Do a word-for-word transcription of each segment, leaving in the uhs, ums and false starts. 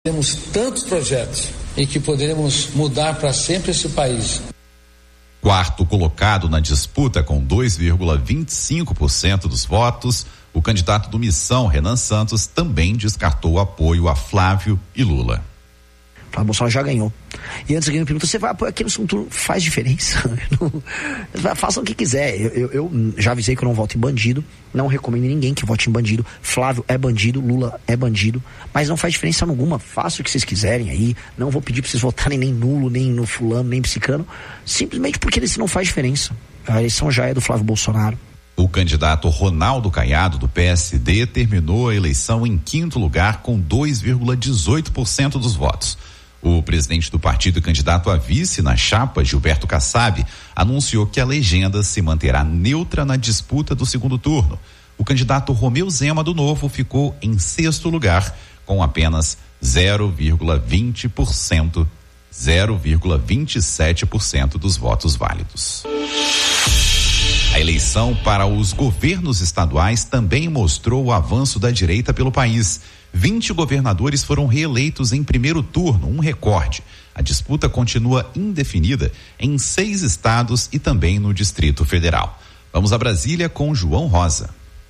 Temos tantos projetos e que poderemos mudar para sempre esse país. Quarto colocado na disputa com dois vírgula vinte e cinco por cento dos votos, o candidato do Missão, Renan Santos, também descartou o apoio a Flávio e Lula. Flávio Bolsonaro já ganhou. E antes alguém me pergunta, você vai apoiar aqui no segundo turno? Faz diferença? Façam o que quiser. Eu, eu, eu já avisei que eu não voto em bandido, não recomendo ninguém que vote em bandido. Flávio é bandido, Lula é bandido, mas não faz diferença alguma. Façam o que vocês quiserem aí. Não vou pedir pra vocês votarem nem nulo, nem no fulano, nem psicano, simplesmente porque isso não faz diferença. A eleição já é do Flávio Bolsonaro. O candidato Ronaldo Caiado, do P S D, terminou a eleição em quinto lugar com dois vírgula dezoito por cento dos votos. O presidente do partido e candidato a vice na chapa, Gilberto Kassab, anunciou que a legenda se manterá neutra na disputa do segundo turno. O candidato Romeu Zema, do Novo, ficou em sexto lugar com apenas zero vírgula vinte por cento, zero vírgula vinte e sete por cento dos votos válidos. A eleição para os governos estaduais também mostrou o avanço da direita pelo país. vinte governadores foram reeleitos em primeiro turno, um recorde. A disputa continua indefinida em seis estados e também no Distrito Federal. Vamos a Brasília com João Rosa.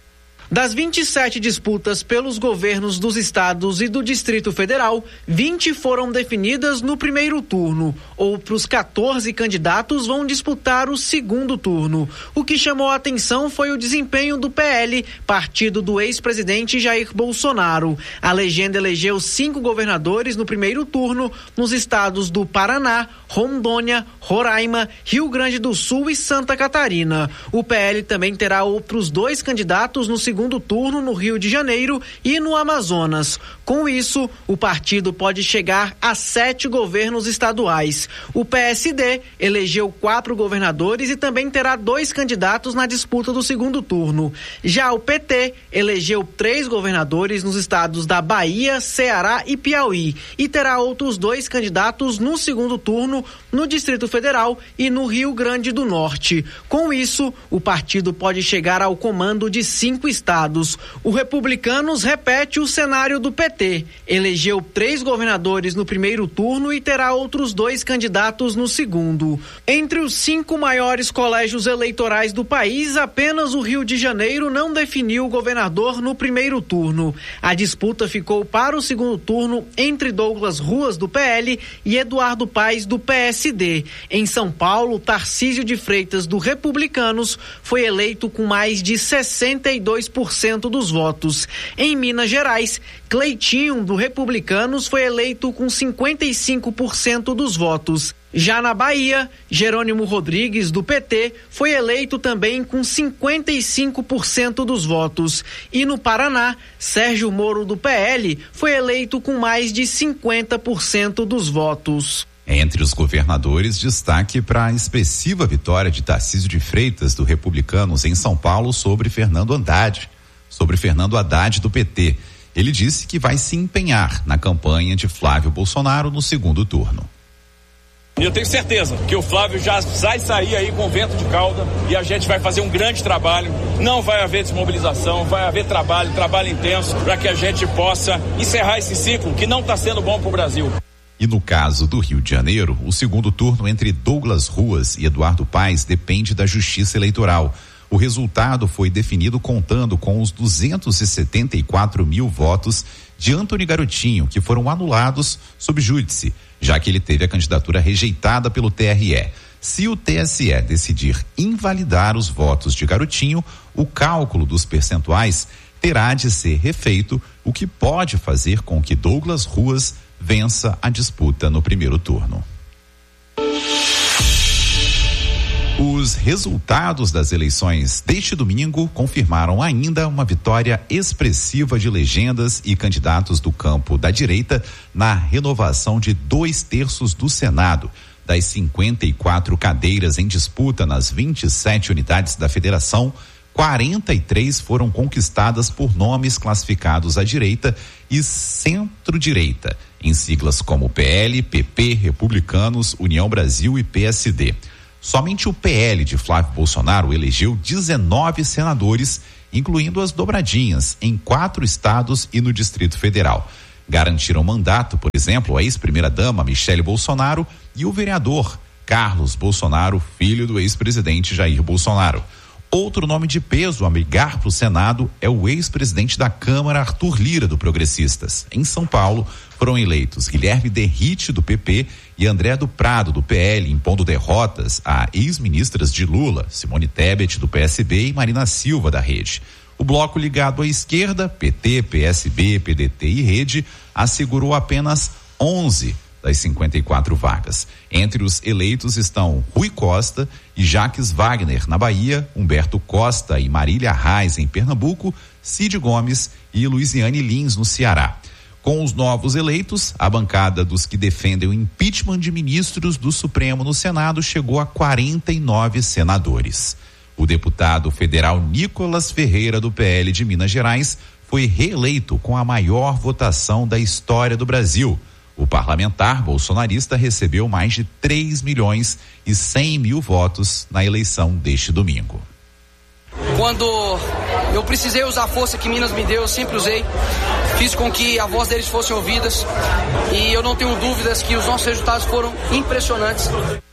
Das vinte e sete disputas pelos governos dos estados e do Distrito Federal, vinte foram definidas no primeiro turno. Outros quatorze candidatos vão disputar o segundo turno. O que chamou a atenção foi o desempenho do P L, partido do ex-presidente Jair Bolsonaro. A legenda elegeu cinco governadores no primeiro turno nos estados do Paraná, Rondônia, Roraima, Rio Grande do Sul e Santa Catarina. O P L também terá outros dois candidatos no segundo segundo turno no Rio de Janeiro e no Amazonas. Com isso, o partido pode chegar a sete governos estaduais. O P S D elegeu quatro governadores e também terá dois candidatos na disputa do segundo turno. Já o P T elegeu três governadores nos estados da Bahia, Ceará e Piauí e terá outros dois candidatos no segundo turno no Distrito Federal e no Rio Grande do Norte. Com isso, o partido pode chegar ao comando de cinco estados. O Republicanos repete o cenário do P T. Elegeu três governadores no primeiro turno e terá outros dois candidatos no segundo. Entre os cinco maiores colégios eleitorais do país, apenas o Rio de Janeiro não definiu o governador no primeiro turno. A disputa ficou para o segundo turno entre Douglas Ruas, do P L, e Eduardo Paes, do P S D. Em São Paulo, Tarcísio de Freitas, do Republicanos, foi eleito com mais de sessenta e dois por cento dos votos. Em Minas Gerais, Cleitinho, do Republicanos, foi eleito com cinquenta e cinco por cento dos votos. Já na Bahia, Jerônimo Rodrigues, do P T, foi eleito também com cinquenta e cinco por cento dos votos. E no Paraná, Sérgio Moro, do P L, foi eleito com mais de cinquenta por cento dos votos. Entre os governadores, destaque para a expressiva vitória de Tarcísio de Freitas, do Republicanos, em São Paulo, sobre Fernando Haddad, sobre Fernando Haddad, do P T. Ele disse que vai se empenhar na campanha de Flávio Bolsonaro no segundo turno. Eu tenho certeza que o Flávio já vai sair aí com vento de cauda e a gente vai fazer um grande trabalho. Não vai haver desmobilização, vai haver trabalho, trabalho intenso, para que a gente possa encerrar esse ciclo que não está sendo bom para o Brasil. E no caso do Rio de Janeiro, o segundo turno entre Douglas Ruas e Eduardo Paes depende da Justiça Eleitoral. O resultado foi definido contando com os duzentos e setenta e quatro mil votos de Antony Garotinho, que foram anulados sob júdice, já que ele teve a candidatura rejeitada pelo T R E. Se o T S E decidir invalidar os votos de Garotinho, o cálculo dos percentuais terá de ser refeito, o que pode fazer com que Douglas Ruas vença a disputa no primeiro turno. Os resultados das eleições deste domingo confirmaram ainda uma vitória expressiva de legendas e candidatos do campo da direita na renovação de dois terços do Senado. Das cinquenta e quatro cadeiras em disputa nas vinte e sete unidades da federação, quarenta e três foram conquistadas por nomes classificados à direita e centro-direita, em siglas como P L, P P, Republicanos, União Brasil e P S D. Somente o P L de Flávio Bolsonaro elegeu dezenove senadores, incluindo as dobradinhas em quatro estados e no Distrito Federal. garantiram mandato, por exemplo, a ex-primeira-dama Michele Bolsonaro e o vereador Carlos Bolsonaro, filho do ex-presidente Jair Bolsonaro. Outro nome de peso a migrar para o Senado é o ex-presidente da Câmara, Arthur Lira, do Progressistas. Em São Paulo, foram eleitos Guilherme Derrite, do P P, e André do Prado, do P L, impondo derrotas a ex-ministras de Lula, Simone Tebet, do P S B, e Marina Silva, da Rede. O bloco ligado à esquerda, P T, P S B, P D T e Rede, assegurou apenas onze das cinquenta e quatro vagas. Entre os eleitos estão Rui Costa e Jacques Wagner, na Bahia, Humberto Costa e Marília Reis, em Pernambuco, Cid Gomes e Luiziane Lins, no Ceará. Com os novos eleitos, a bancada dos que defendem o impeachment de ministros do Supremo no Senado chegou a quarenta e nove senadores. O deputado federal Nicolas Ferreira, do P L de Minas Gerais, foi reeleito com a maior votação da história do Brasil. O parlamentar bolsonarista recebeu mais de três milhões e cem mil votos na eleição deste domingo. Quando eu precisei usar a força que Minas me deu, eu sempre usei. Fiz com que a voz deles fosse ouvidas e eu não tenho dúvidas que os nossos resultados foram impressionantes.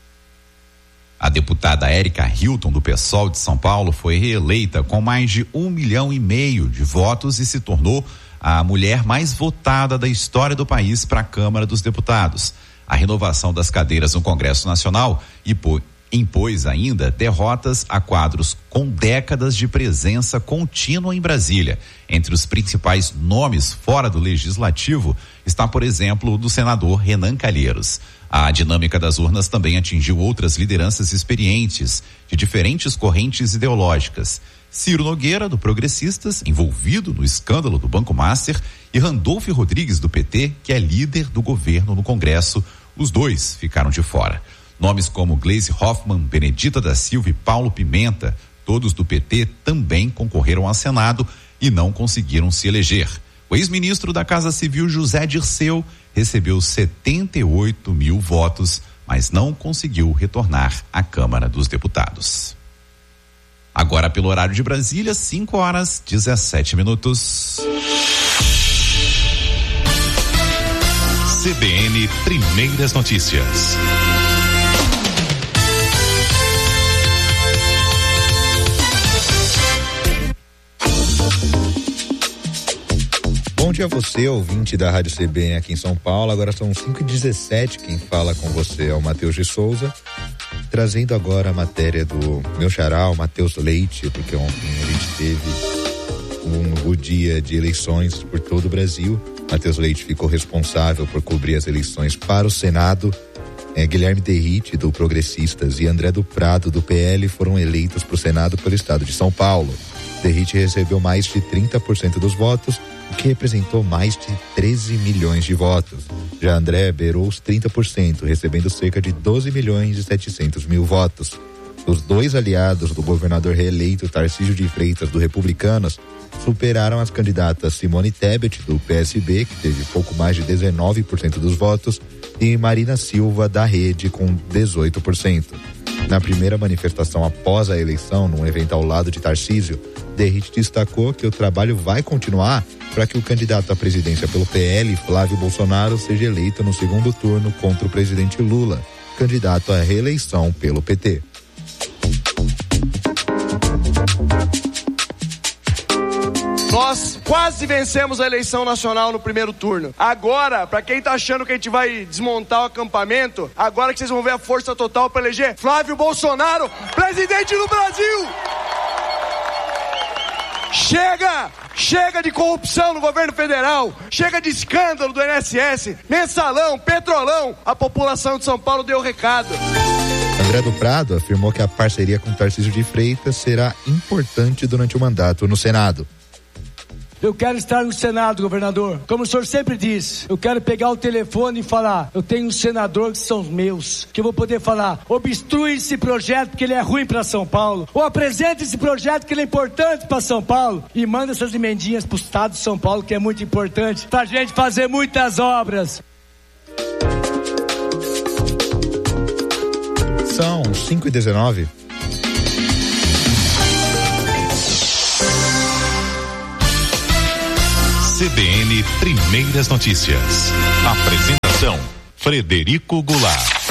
A deputada Érica Hilton, do PSOL de São Paulo, foi reeleita com mais de um milhão e meio de votos e se tornou a mulher mais votada da história do país para a Câmara dos Deputados. A renovação das cadeiras no Congresso Nacional impôs ainda derrotas a quadros com décadas de presença contínua em Brasília. Entre os principais nomes fora do Legislativo está, por exemplo, o do senador Renan Calheiros. A dinâmica das urnas também atingiu outras lideranças experientes de diferentes correntes ideológicas. Ciro Nogueira, do Progressistas, envolvido no escândalo do Banco Master, e Randolfo Rodrigues, do P T, que é líder do governo no Congresso. Os dois ficaram de fora. Nomes como Gleisi Hoffmann, Benedita da Silva e Paulo Pimenta, todos do P T, também concorreram ao Senado e não conseguiram se eleger. O ex-ministro da Casa Civil, José Dirceu, recebeu setenta e oito mil votos, mas não conseguiu retornar à Câmara dos Deputados. Agora, pelo horário de Brasília, cinco horas e dezessete minutos. C B N Primeiras Notícias. Bom dia a você, ouvinte da Rádio C B N aqui em São Paulo. Agora são cinco e dezessete. Quem fala com você é o Matheus de Souza, trazendo agora a matéria do meu xará, o Matheus Leite, porque ontem a gente teve um, o dia de eleições por todo o Brasil. Matheus Leite ficou responsável por cobrir as eleições para o Senado. É, Guilherme Derrite, do Progressistas, e André do Prado, do P L, foram eleitos para o Senado pelo estado de São Paulo. Derrite recebeu mais de trinta por cento dos votos, o que representou mais de treze milhões de votos. Já André beirou os trinta por cento, recebendo cerca de doze milhões e setecentos mil votos. Os dois aliados do governador reeleito Tarcísio de Freitas, do Republicanos, superaram as candidatas Simone Tebet, do P S B, que teve pouco mais de dezenove por cento dos votos, e Marina Silva, da Rede, com dezoito por cento. Na primeira manifestação após a eleição, num evento ao lado de Tarcísio, Derrite destacou que o trabalho vai continuar para que o candidato à presidência pelo P L, Flávio Bolsonaro, seja eleito no segundo turno contra o presidente Lula, candidato à reeleição pelo P T. Nós quase vencemos a eleição nacional no primeiro turno. Agora, pra quem tá achando que a gente vai desmontar o acampamento, agora que vocês vão ver a força total pra eleger Flávio Bolsonaro, presidente do Brasil! Chega! Chega de corrupção no governo federal! Chega de escândalo do I N S S, mensalão, petrolão! A população de São Paulo deu o recado. André do Prado afirmou que a parceria com Tarcísio de Freitas será importante durante o mandato no Senado. Eu quero estar no Senado, governador. Como o senhor sempre diz, eu quero pegar o telefone e falar, eu tenho um senador que são os meus, que eu vou poder falar, obstrui esse projeto porque ele é ruim para São Paulo, ou apresenta esse projeto que ele é importante para São Paulo, e manda essas emendinhas pro estado de São Paulo, que é muito importante, pra gente fazer muitas obras. São cinco e dezenove. C B N Primeiras Notícias. Apresentação: Frederico Goulart.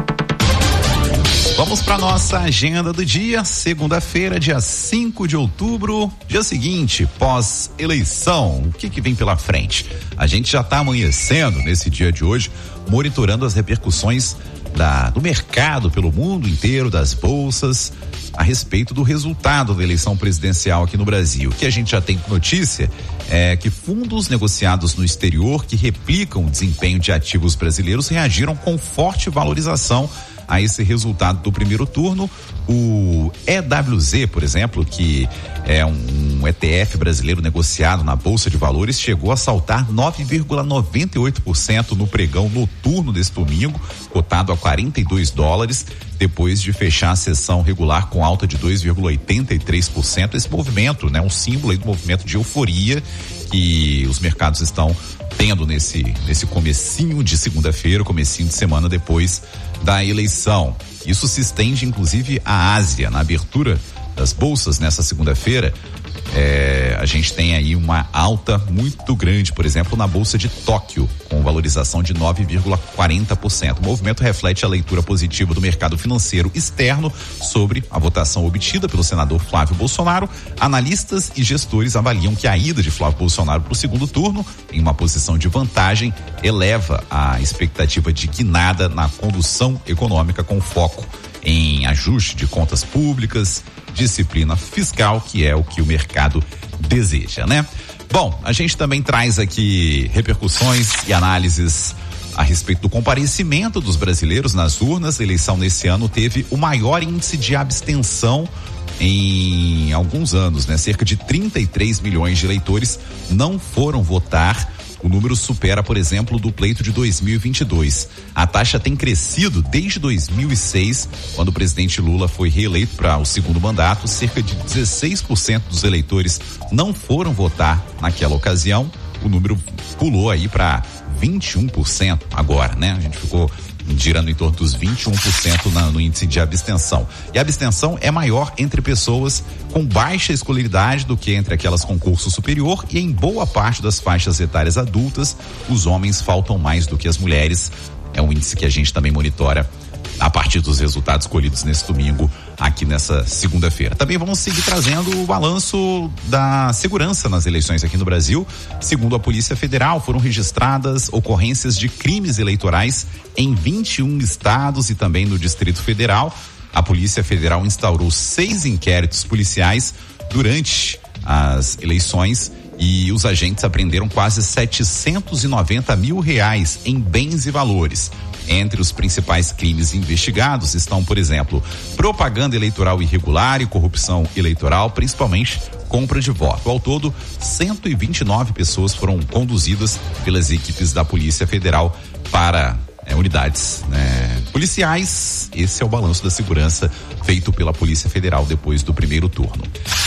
Vamos para nossa agenda do dia, segunda-feira, dia cinco de outubro, dia seguinte, pós-eleição. O que que vem pela frente? A gente já está amanhecendo nesse dia de hoje, monitorando as repercussões da, do mercado pelo mundo inteiro, das bolsas, a respeito do resultado da eleição presidencial aqui no Brasil. O que a gente já tem notícia é que fundos negociados no exterior que replicam o desempenho de ativos brasileiros reagiram com forte valorização a esse resultado do primeiro turno. O E W Z, por exemplo, que é um, um E T F brasileiro negociado na Bolsa de Valores, chegou a saltar nove vírgula noventa e oito por cento no pregão noturno desse domingo, cotado a quarenta e dois dólares, depois de fechar a sessão regular com alta de dois vírgula oitenta e três por cento. Esse movimento, né, um símbolo aí do movimento de euforia que os mercados estão tendo nesse, nesse comecinho de segunda-feira, comecinho de semana depois da eleição. Isso se estende inclusive à Ásia. Na abertura das bolsas nessa segunda-feira, é, a gente tem aí uma alta muito grande, por exemplo, na Bolsa de Tóquio, com valorização de nove vírgula quarenta por cento. O movimento reflete a leitura positiva do mercado financeiro externo sobre a votação obtida pelo senador Flávio Bolsonaro. Analistas e gestores avaliam que a ida de Flávio Bolsonaro para o segundo turno, em uma posição de vantagem, eleva a expectativa de guinada na condução econômica, com foco em ajuste de contas públicas, disciplina fiscal, que é o que o mercado deseja, né? Bom, a gente também traz aqui repercussões e análises a respeito do comparecimento dos brasileiros nas urnas. A eleição nesse ano teve o maior índice de abstenção em alguns anos, né? Cerca de trinta e três milhões de eleitores não foram votar. O número supera, por exemplo, do pleito de dois mil e vinte e dois. A taxa tem crescido desde dois mil e seis, quando o presidente Lula foi reeleito para o segundo mandato. Cerca de dezesseis por cento dos eleitores não foram votar naquela ocasião. O número pulou aí para vinte e um por cento agora, né? A gente ficou girando em torno dos vinte e um por cento na, no índice de abstenção. E a abstenção é maior entre pessoas com baixa escolaridade do que entre aquelas com curso superior, e em boa parte das faixas etárias adultas, os homens faltam mais do que as mulheres. É um índice que a gente também monitora a partir dos resultados colhidos nesse domingo, aqui nessa segunda-feira. Também vamos seguir trazendo o balanço da segurança nas eleições aqui no Brasil. Segundo a Polícia Federal, foram registradas ocorrências de crimes eleitorais em vinte e um estados e também no Distrito Federal. A Polícia Federal instaurou seis inquéritos policiais durante as eleições e os agentes apreenderam quase setecentos e noventa mil reais em bens e valores. Entre os principais crimes investigados estão, por exemplo, propaganda eleitoral irregular e corrupção eleitoral, principalmente compra de voto. Ao todo, cento e vinte e nove pessoas foram conduzidas pelas equipes da Polícia Federal para é, unidades né, policiais. Esse é o balanço da segurança feito pela Polícia Federal depois do primeiro turno.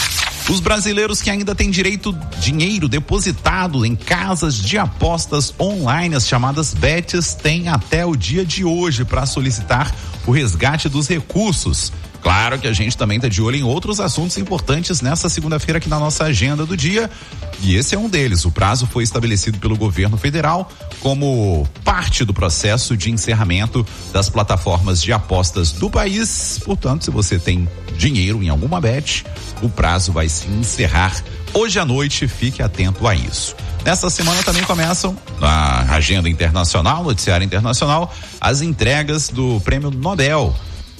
Os brasileiros que ainda têm direito dinheiro depositado em casas de apostas online, as chamadas bets, têm até o dia de hoje para solicitar o resgate dos recursos. Claro que a gente também está de olho em outros assuntos importantes nessa segunda-feira aqui na nossa agenda do dia, e esse é um deles. O prazo foi estabelecido pelo governo federal como parte do processo de encerramento das plataformas de apostas do país. Portanto, se você tem dinheiro em alguma bet, o prazo vai se encerrar hoje à noite. Fique atento a isso. Nessa semana também começam, na agenda internacional, noticiário internacional, as entregas do Prêmio Nobel.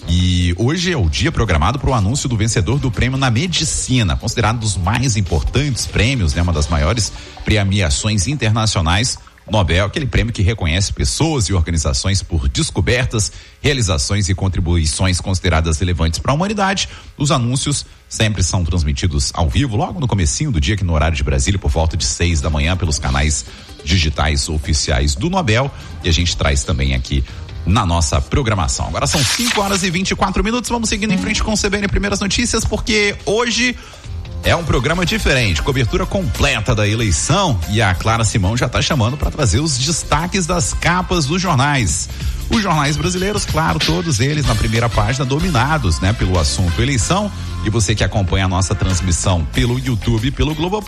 E hoje é o dia programado para o anúncio do vencedor do prêmio na medicina, considerado um dos mais importantes prêmios, né, uma das maiores premiações internacionais. Nobel, aquele prêmio que reconhece pessoas e organizações por descobertas, realizações e contribuições consideradas relevantes para a humanidade. Os anúncios sempre são transmitidos ao vivo, logo no comecinho do dia, aqui no horário de Brasília, por volta de seis da manhã, pelos canais digitais oficiais do Nobel. E a gente traz também aqui na nossa programação. Agora são cinco horas e vinte e quatro minutos. Vamos seguindo em frente com o C B N Primeiras Notícias, porque hoje é um programa diferente, cobertura completa da eleição, e a Clara Simão já está chamando para trazer os destaques das capas dos jornais. Os jornais brasileiros, claro, todos eles na primeira página dominados, né, pelo assunto eleição. E você que acompanha a nossa transmissão pelo YouTube e pelo Globoplay,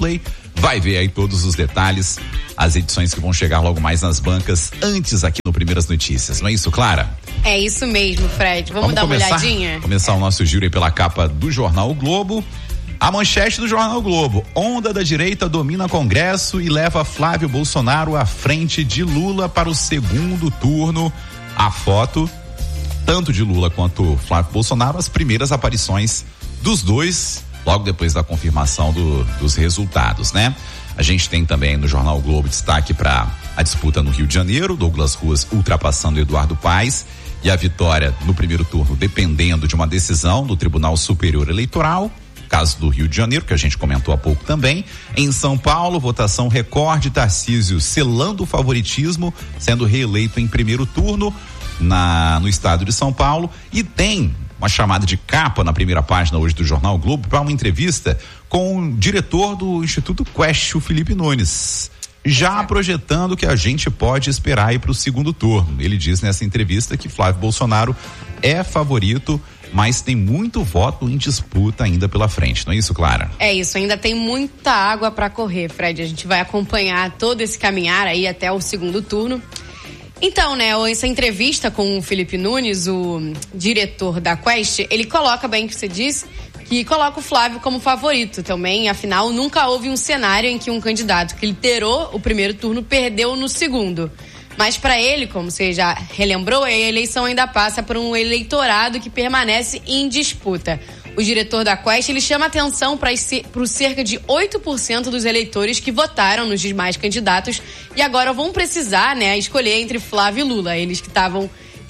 vai ver aí todos os detalhes, as edições que vão chegar logo mais nas bancas, antes aqui no Primeiras Notícias. Não é isso, Clara? É isso mesmo, Fred. Vamos, Vamos dar começar, uma olhadinha? Começar o nosso giro aí pela capa do Jornal O Globo. A manchete do Jornal O Globo: onda da direita domina Congresso e leva Flávio Bolsonaro à frente de Lula para o segundo turno. A foto, tanto de Lula quanto Flávio Bolsonaro, as primeiras aparições dos dois, logo depois da confirmação do, dos resultados, né? A gente tem também no Jornal O Globo destaque para a disputa no Rio de Janeiro, Douglas Ruas ultrapassando Eduardo Paes, e a vitória no primeiro turno dependendo de uma decisão do Tribunal Superior Eleitoral. Caso do Rio de Janeiro, que a gente comentou há pouco também. Em São Paulo, votação recorde, Tarcísio selando o favoritismo, sendo reeleito em primeiro turno na, no estado de São Paulo. E tem uma chamada de capa na primeira página hoje do Jornal o Globo para uma entrevista com o diretor do Instituto Quest, o Felipe Nunes, já projetando que a gente pode esperar aí para o segundo turno. Ele diz nessa entrevista que Flávio Bolsonaro é favorito, mas tem muito voto em disputa ainda pela frente, não é isso, Clara? É isso, ainda tem muita água para correr, Fred. A gente vai acompanhar todo esse caminhar aí até o segundo turno. Então, né, essa entrevista com o Felipe Nunes, o diretor da Quest, ele coloca bem o que você disse, que coloca o Flávio como favorito também. Afinal, nunca houve um cenário em que um candidato que liderou o primeiro turno perdeu no segundo. Mas para ele, como você já relembrou, a eleição ainda passa por um eleitorado que permanece em disputa. O diretor da Quest, ele chama atenção para os cerca de oito por cento dos eleitores que votaram nos demais candidatos e agora vão precisar, né, escolher entre Flávio e Lula, eles que estavam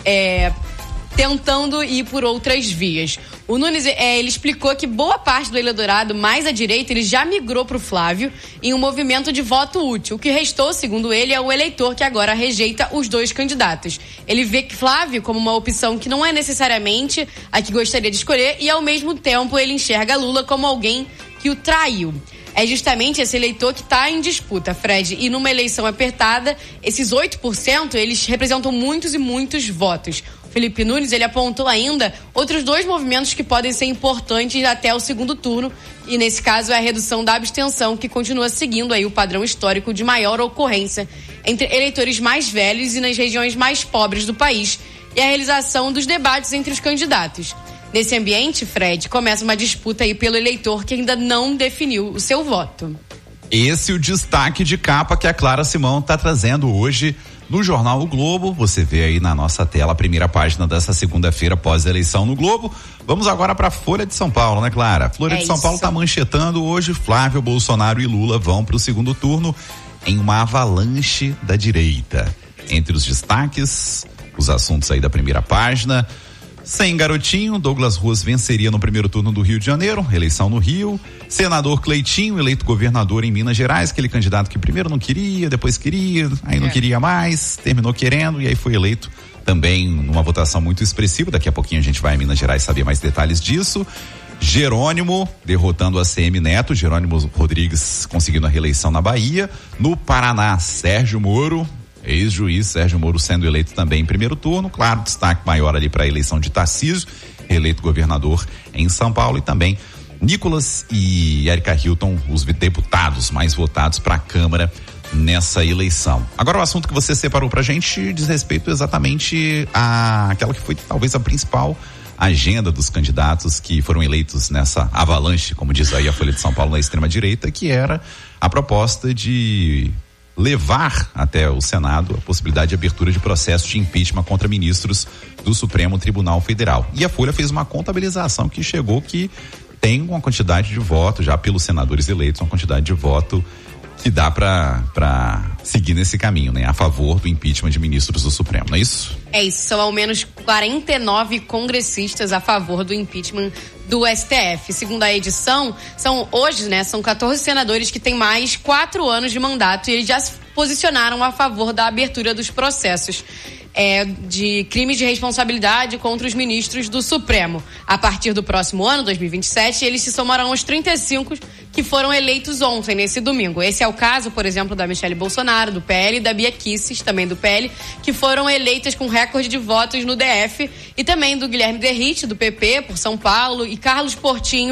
é, tentando ir por outras vias. O Nunes, é, ele explicou que boa parte do eleitorado mais à direita, ele já migrou para o Flávio em um movimento de voto útil. O que restou, segundo ele, é o eleitor que agora rejeita os dois candidatos. Ele vê que Flávio como uma opção que não é necessariamente a que gostaria de escolher e, ao mesmo tempo, ele enxerga Lula como alguém que o traiu. É justamente esse eleitor que está em disputa, Fred. E numa eleição apertada, esses oito por cento, eles representam muitos e muitos votos. Felipe Nunes, ele apontou ainda outros dois movimentos que podem ser importantes até o segundo turno, e nesse caso é a redução da abstenção, que continua seguindo aí o padrão histórico de maior ocorrência entre eleitores mais velhos e nas regiões mais pobres do país, e a realização dos debates entre os candidatos. Nesse ambiente, Fred, começa uma disputa aí pelo eleitor que ainda não definiu o seu voto. Esse é o destaque de capa que a Clara Simão está trazendo hoje no Jornal O Globo. Você vê aí na nossa tela a primeira página dessa segunda-feira pós-eleição no Globo. Vamos agora para a Folha de São Paulo, né, Clara? Folha é de São isso. Paulo está manchetando hoje: Flávio Bolsonaro e Lula vão para o segundo turno em uma avalanche da direita. Entre os destaques, os assuntos aí da primeira página: sem garotinho, Douglas Ruas venceria no primeiro turno do Rio de Janeiro, eleição no Rio. Senador Cleitinho, eleito governador em Minas Gerais, aquele candidato que primeiro não queria, depois queria, aí não é. queria mais, terminou querendo e aí foi eleito também numa votação muito expressiva. Daqui a pouquinho a gente vai a Minas Gerais saber mais detalhes disso. Jerônimo derrotando a C M Neto, Jerônimo Rodrigues conseguindo a reeleição na Bahia. No Paraná, Sérgio Moro, ex-juiz Sérgio Moro sendo eleito também em primeiro turno. Claro, destaque maior ali para a eleição de Tarcísio, eleito governador em São Paulo, e também Nicolas e Érica Hilton, os deputados mais votados para a Câmara nessa eleição. Agora, o assunto que você separou pra gente diz respeito exatamente à aquela que foi talvez a principal agenda dos candidatos que foram eleitos nessa avalanche, como diz aí a Folha de São Paulo, na extrema-direita, que era a proposta de levar até o Senado a possibilidade de abertura de processo de impeachment contra ministros do Supremo Tribunal Federal. E a Folha fez uma contabilização que chegou que tem uma quantidade de votos, já pelos senadores eleitos, uma quantidade de voto que dá para para seguir nesse caminho, né? A favor do impeachment de ministros do Supremo, não é isso? É isso, são ao menos quarenta e nove congressistas a favor do impeachment do S T F. Segundo a edição, são hoje, né, são quatorze senadores que têm mais quatro anos de mandato e eles já se posicionaram a favor da abertura dos processos É, de crimes de responsabilidade contra os ministros do Supremo. A partir do próximo ano, dois mil e vinte e sete, eles se somarão aos trinta e cinco que foram eleitos ontem, nesse domingo. Esse é o caso, por exemplo, da Michelle Bolsonaro, do P L, e da Bia Kicis, também do P L, que foram eleitas com recorde de votos no D F, e também do Guilherme Derrite, do P P, por São Paulo, e Carlos Portinho,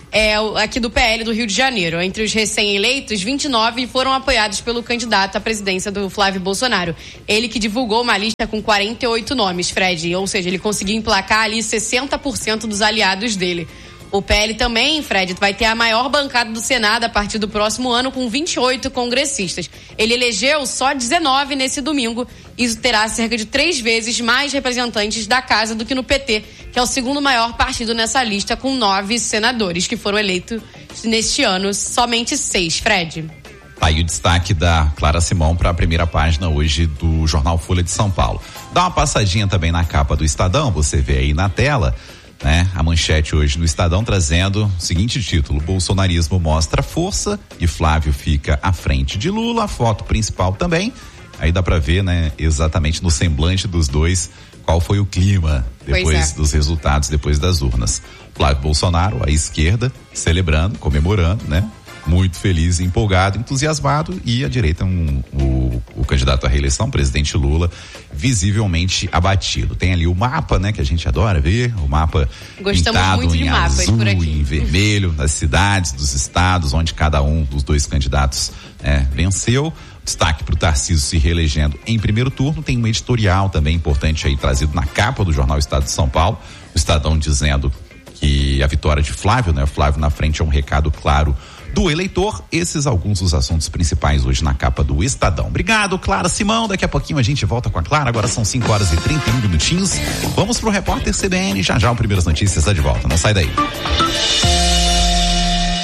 é, aqui do P L do Rio de Janeiro. Entre os recém-eleitos, vinte e nove foram apoiados pelo candidato à presidência do Flávio Bolsonaro. Ele que divulgou uma lista com quarenta e oito nomes, Fred, ou seja, ele conseguiu emplacar ali sessenta por cento dos aliados dele. O P L também, Fred, vai ter a maior bancada do Senado a partir do próximo ano, com vinte e oito congressistas. Ele elegeu só dezenove nesse domingo. Isso terá cerca de três vezes mais representantes da casa do que no P T, que é o segundo maior partido nessa lista, com nove senadores que foram eleitos neste ano, somente seis, Fred. Aí o destaque da Clara Simão para a primeira página hoje do jornal Folha de São Paulo. Dá uma passadinha também na capa do Estadão, você vê aí na tela, né? A manchete hoje no Estadão trazendo o seguinte título: bolsonarismo mostra força e Flávio fica à frente de Lula. A foto principal também, aí dá para ver, né, exatamente no semblante dos dois qual foi o clima depois é. dos resultados, depois das urnas. Flávio Bolsonaro, à esquerda, celebrando, comemorando, né? Muito feliz, empolgado, entusiasmado, e à direita um, o, o candidato à reeleição, presidente Lula, visivelmente abatido. Tem ali o mapa, né, que a gente adora ver, o mapa Gostamos pintado muito em de azul, por aqui. em vermelho, das cidades, dos estados, onde cada um dos dois candidatos né, venceu. Destaque para o Tarcísio se reelegendo em primeiro turno. Tem um editorial também importante aí trazido na capa do jornal Estado de São Paulo, o Estadão dizendo que a vitória de Flávio, né, Flávio na frente, é um recado claro do eleitor. Esses alguns dos assuntos principais hoje na capa do Estadão. Obrigado, Clara Simão. Daqui a pouquinho a gente volta com a Clara. Agora são cinco horas e trinta e um minutinhos. Vamos pro repórter C B N. Já já o Primeiras Notícias está de volta. Não sai daí.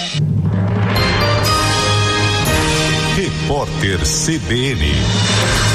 Repórter C B N.